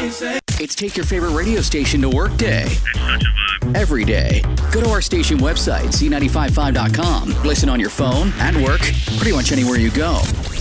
It's Take Your Favorite Radio Station to Work Day. It's such a vibe. Every day. Go to our station website, C955.com. Listen on your phone, at work, pretty much anywhere you go.